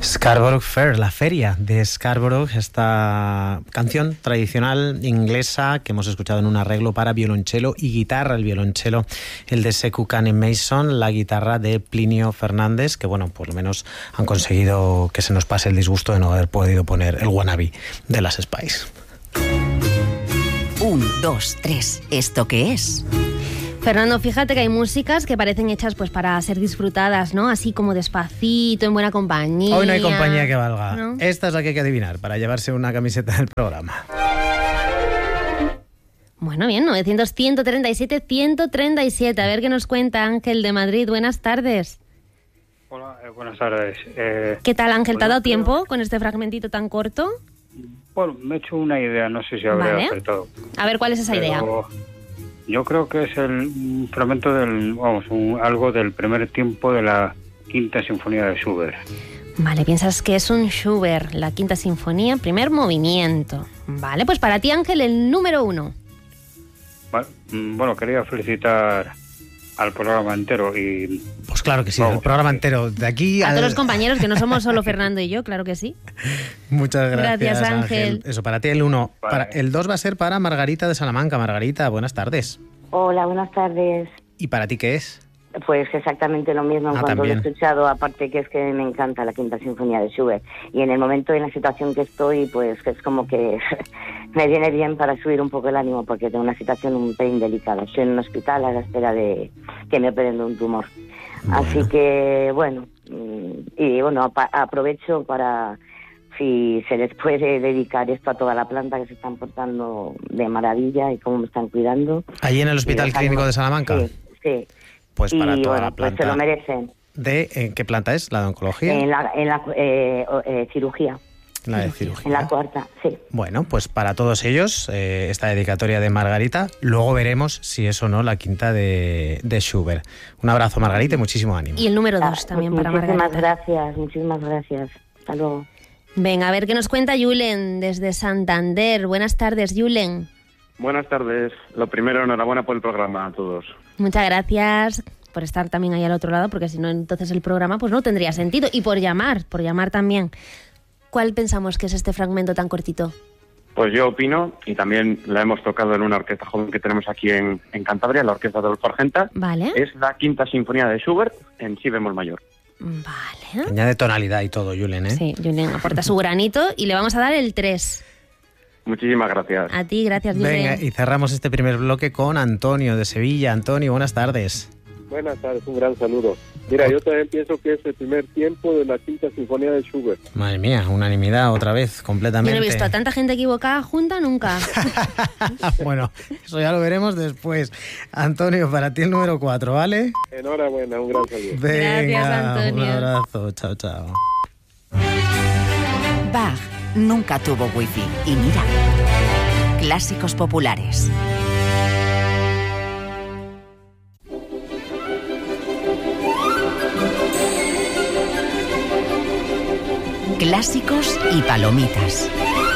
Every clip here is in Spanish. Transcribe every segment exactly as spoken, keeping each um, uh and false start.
Scarborough Fair, la feria de Scarborough, esta canción tradicional inglesa que hemos escuchado en un arreglo para violonchelo y guitarra. El violonchelo, el de Sekou Kane Mason, la guitarra de Plinio Fernández, que bueno, por lo menos han conseguido que se nos pase el disgusto de no haber podido poner el wannabe de las Spice. Un, dos, tres. ¿Esto qué es? Fernando, fíjate que hay músicas que parecen hechas pues para ser disfrutadas, ¿no? Así como despacito, en buena compañía. Hoy no hay compañía que valga. ¿No? Esta es la que hay que adivinar para llevarse una camiseta del programa. Bueno, bien, novecientos, ciento treinta y siete, ciento treinta y siete. A ver qué nos cuenta Ángel de Madrid. Buenas tardes. Hola, eh, buenas tardes. Eh, ¿Qué tal, Ángel? ¿Te ha bueno, dado tiempo con este fragmentito tan corto? Bueno, me he hecho una idea, no sé si habré Vale. acertado. A ver, ¿cuál es esa Pero idea? yo creo que es el un fragmento del, vamos, un, algo del primer tiempo de la Quinta Sinfonía de Schubert. Vale, piensas que es un Schubert, la Quinta Sinfonía, primer movimiento. Vale, pues para ti, Ángel, el número uno. Vale, mm, Bueno, quería felicitar al programa entero y... Pues claro que sí, Vamos. el programa entero. De aquí A al- todos los compañeros, que no somos solo Fernando y yo, claro que sí. Muchas gracias, Gracias, Ángel. Ángel. Eso, para ti el uno. Vale. Para, el dos va a ser para Margarita de Salamanca. Margarita, buenas tardes. Hola, buenas tardes. ¿Y para ti qué es? Pues exactamente lo mismo en Ah, cuanto lo he también. escuchado, aparte que es que me encanta la Quinta Sinfonía de Schubert. Y en el momento, en la situación que estoy, pues es como que me viene bien para subir un poco el ánimo, porque tengo una situación un pelín delicada. Estoy en un hospital a la espera de que me operen de un tumor. Bueno. Así que, bueno, mm, y bueno, apa- aprovecho para, si se les puede dedicar esto a toda la planta, que se están portando de maravilla y cómo me están cuidando. Allí en el Hospital Y los Clínico ánimos- de Salamanca. Sí, sí. Pues para y toda bueno, la pues planta. se lo merecen. ¿De ¿en qué planta es? ¿La de oncología? En la, en la eh, o- eh, cirugía, La de cirugía. en la cuarta, sí. Bueno, pues para todos ellos, eh, esta dedicatoria de Margarita. Luego veremos si es o no la quinta de, de Schubert. Un abrazo, Margarita, y muchísimo ánimo. Y el número dos Ah, también pues para muchísimas Margarita. gracias, muchísimas gracias. Hasta luego. Venga, a ver qué nos cuenta Julen desde Santander. Buenas tardes, Julen. Buenas tardes. Lo primero, enhorabuena por el programa a todos. Muchas gracias por estar también ahí al otro lado, porque si no, entonces el programa pues no tendría sentido. Y por llamar, por llamar también. ¿Cuál pensamos que es este fragmento tan cortito? Pues yo opino, y también la hemos tocado en una orquesta joven que tenemos aquí en, en Cantabria, la Orquesta de Adolfo Argenta, Vale. es la Quinta Sinfonía de Schubert en si bemol mayor. Vale. Añade tonalidad y todo, Julen, ¿eh? Sí, Julen aporta su granito y le vamos a dar el tres. Muchísimas gracias. A ti, gracias, Julen. Venga, y cerramos este primer bloque con Antonio de Sevilla. Antonio, buenas tardes. Buenas tardes, un gran saludo. Mira, yo también pienso que es el primer tiempo de la Quinta Sinfonía de Schubert. Madre mía, unanimidad otra vez, Yo completamente. no he visto a tanta gente equivocada junta nunca. Bueno, eso ya lo veremos después. Antonio, para ti el número cuatro, ¿vale? Enhorabuena, un gran saludo. Venga, Antonio. un abrazo, chao, chao. Bach nunca tuvo wifi. Y mira, clásicos populares. Clásicos y palomitas.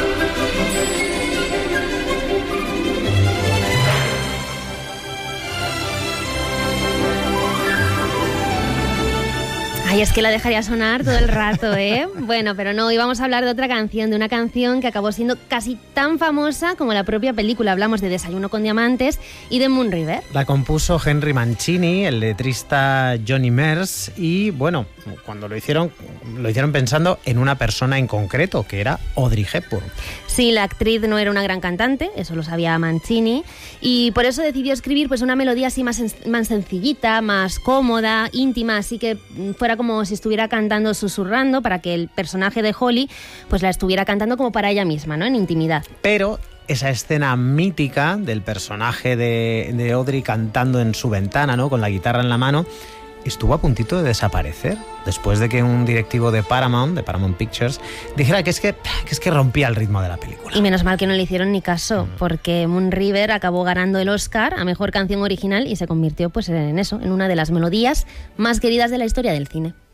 Ay, es que la dejaría sonar todo el rato, ¿eh? Bueno, pero no, hoy vamos a hablar de otra canción, de una canción que acabó siendo casi tan famosa como la propia película. Hablamos de Desayuno con Diamantes y de Moon River. La compuso Henry Mancini, el letrista Johnny Merz, y bueno, cuando lo hicieron, lo hicieron pensando en una persona en concreto, que era Audrey Hepburn. Sí, la actriz no era una gran cantante, eso lo sabía Mancini, y por eso decidió escribir pues una melodía así más, sen- más sencillita, más cómoda, íntima, así que mm, fuera como si estuviera cantando susurrando, para que el personaje de Holly pues la estuviera cantando como para ella misma, ¿no? En intimidad. Pero esa escena mítica del personaje de, de Audrey cantando en su ventana, ¿no? Con la guitarra en la mano, estuvo a puntito de desaparecer después de que un directivo de Paramount, de Paramount Pictures, dijera que es que, que es que rompía el ritmo de la película. Y menos mal que no le hicieron ni caso, porque Moon River acabó ganando el Oscar a Mejor Canción Original y se convirtió pues en eso, en una de las melodías más queridas de la historia del cine.